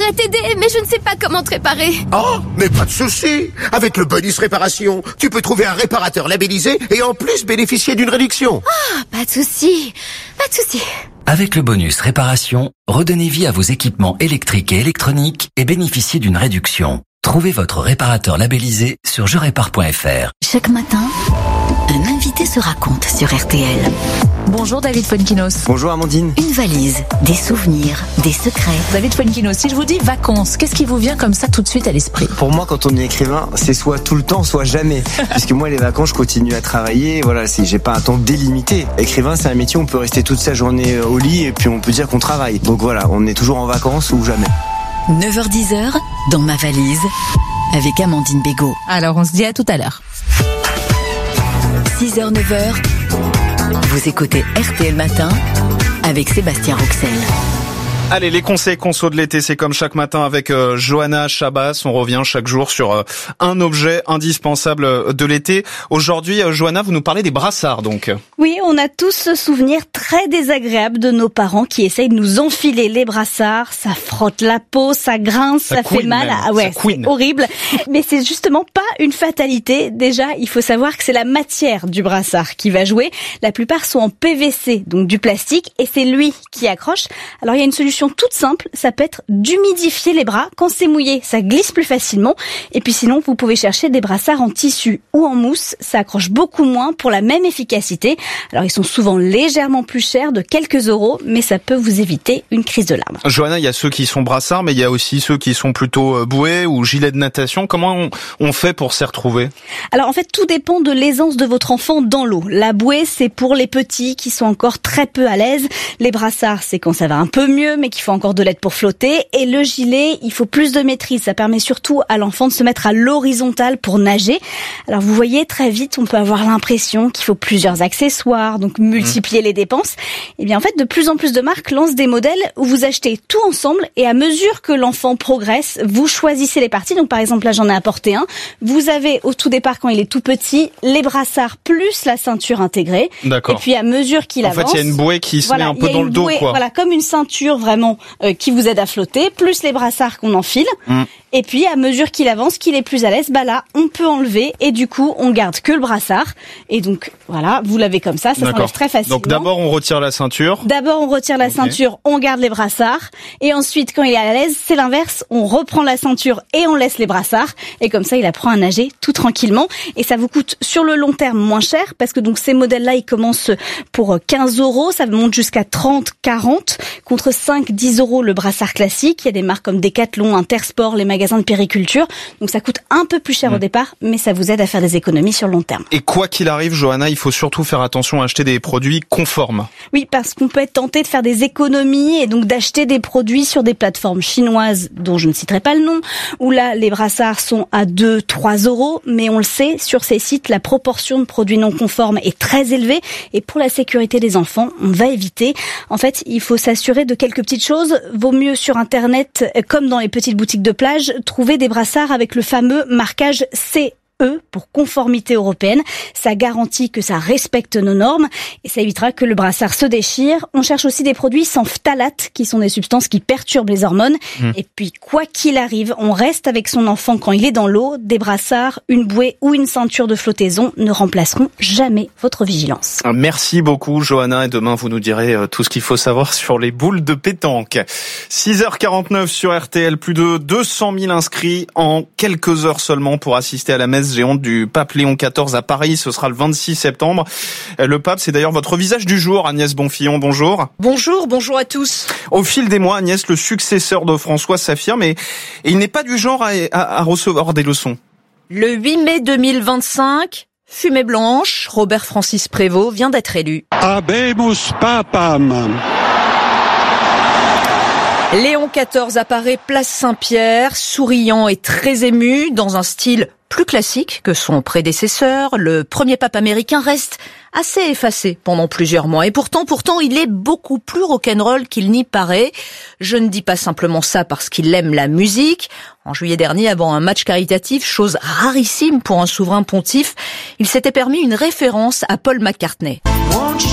j'aimerais t'aider, mais je ne sais pas comment te réparer. Oh, mais pas de souci. Avec le bonus réparation, tu peux trouver un réparateur labellisé et en plus bénéficier d'une réduction. Ah, pas de souci, pas de souci. Avec le bonus réparation, redonnez vie à vos équipements électriques et électroniques et bénéficiez d'une réduction. Trouvez votre réparateur labellisé sur jerépare.fr. Chaque matin, un invité se raconte sur RTL. Bonjour David Fonkinos. Bonjour Amandine. Une valise, des souvenirs, des secrets. David Fonkinos, si je vous dis vacances, qu'est-ce qui vous vient comme ça tout de suite à l'esprit? Pour moi, quand on est écrivain, c'est soit tout le temps, soit jamais. Puisque moi, les vacances, je continue à travailler. Voilà, j'ai pas un temps délimité. Écrivain, c'est un métier où on peut rester toute sa journée au lit et puis on peut dire qu'on travaille. Donc voilà, on est toujours en vacances ou jamais. 9h-10h, dans ma valise, avec Amandine Bégaud. Alors, on se dit à tout à l'heure. 6h-9h, vous écoutez RTL Matin avec Sébastien Roxel. Allez, les conseils conso de l'été, c'est comme chaque matin avec Johanna Chabas. On revient chaque jour sur un objet indispensable de l'été. Aujourd'hui, Johanna, vous nous parlez des brassards, donc. Oui, on a tous ce souvenir très désagréable de nos parents qui essayent de nous enfiler les brassards. Ça frotte la peau, ça grince, ça fait mal. Ah ouais, c'est horrible. Mais c'est justement pas une fatalité. Déjà, il faut savoir que c'est la matière du brassard qui va jouer. La plupart sont en PVC, donc du plastique, et c'est lui qui accroche. Alors, il y a une solution toute simple, ça peut être d'humidifier les bras. Quand c'est mouillé, ça glisse plus facilement. Et puis sinon, vous pouvez chercher des brassards en tissu ou en mousse. Ça accroche beaucoup moins pour la même efficacité. Alors, ils sont souvent légèrement plus chers, de quelques euros, mais ça peut vous éviter une crise de larmes. Johanna, il y a ceux qui sont brassards, mais il y a aussi ceux qui sont plutôt bouées ou gilets de natation. Comment on fait pour s'y retrouver? Alors, en fait, tout dépend de l'aisance de votre enfant dans l'eau. La bouée, c'est pour les petits qui sont encore très peu à l'aise. Les brassards, c'est quand ça va un peu mieux, mais qu'il faut encore de l'aide pour flotter. Et le gilet, il faut plus de maîtrise. Ça permet surtout à l'enfant de se mettre à l'horizontale pour nager. Alors vous voyez, très vite, on peut avoir l'impression qu'il faut plusieurs accessoires, donc multiplier les dépenses. Et bien en fait, de plus en plus de marques lancent des modèles où vous achetez tout ensemble et à mesure que l'enfant progresse, vous choisissez les parties. Donc par exemple, là j'en ai apporté un. Vous avez au tout départ, quand il est tout petit, les brassards plus la ceinture intégrée. D'accord. Et puis à mesure qu'il avance... En fait, il y a une bouée qui se met un peu dans le dos, quoi. Voilà, comme une ceinture vraiment qui vous aide à flotter, plus les brassards qu'on enfile. Et puis, à mesure qu'il avance, qu'il est plus à l'aise, bah là, on peut enlever et du coup, on garde que le brassard. Et donc, voilà, vous l'avez comme ça s'enlève très facilement. Donc d'abord, on retire la ceinture. D'abord, on retire la ceinture, on garde les brassards. Et ensuite, quand il est à l'aise, c'est l'inverse. On reprend la ceinture et on laisse les brassards. Et comme ça, il apprend à nager tout tranquillement. Et ça vous coûte sur le long terme moins cher parce que donc ces modèles-là, ils commencent pour 15 euros. Ça monte jusqu'à 30, 40 contre 5, 10 euros le brassard classique. Il y a des marques comme Decathlon, Intersport, les magasins de périculture. Donc ça coûte un peu plus cher au départ, mais ça vous aide à faire des économies sur le long terme. Et quoi qu'il arrive, Johanna, il faut surtout faire attention à acheter des produits conformes. Oui, parce qu'on peut être tenté de faire des économies et donc d'acheter des produits sur des plateformes chinoises dont je ne citerai pas le nom, où là, les brassards sont à 2, 3 euros, mais on le sait, sur ces sites, la proportion de produits non conformes est très élevée et pour la sécurité des enfants, on va éviter. En fait, il faut s'assurer de quelques petites choses. Vaut mieux sur Internet, comme dans les petites boutiques de plage, trouver des brassards avec le fameux marquage CE pour conformité européenne. Ça garantit que ça respecte nos normes et ça évitera que le brassard se déchire. On cherche aussi des produits sans phtalates, qui sont des substances qui perturbent les hormones. Et puis, quoi qu'il arrive, on reste avec son enfant quand il est dans l'eau. Des brassards, une bouée ou une ceinture de flottaison ne remplaceront jamais votre vigilance. Merci beaucoup, Johanna. Et demain, vous nous direz tout ce qu'il faut savoir sur les boules de pétanque. 6h49 sur RTL. Plus de 200 000 inscrits en quelques heures seulement pour assister à la messe géante du pape Léon XIV à Paris. Ce sera le 26 septembre. Le pape, c'est d'ailleurs votre visage du jour, Agnès Bonfillon. Bonjour. Bonjour à tous. Au fil des mois, Agnès, le successeur de François s'affirme et il n'est pas du genre à recevoir des leçons. Le 8 mai 2025, fumée blanche, Robert Francis Prévost vient d'être élu. Habemus papam. Léon XIV apparaît place Saint-Pierre, souriant et très ému, dans un style plus classique que son prédécesseur. Le premier pape américain reste assez effacé pendant plusieurs mois. Et pourtant, il est beaucoup plus rock'n'roll qu'il n'y paraît. Je ne dis pas simplement ça parce qu'il aime la musique. En juillet dernier, avant un match caritatif, chose rarissime pour un souverain pontife, il s'était permis une référence à Paul McCartney.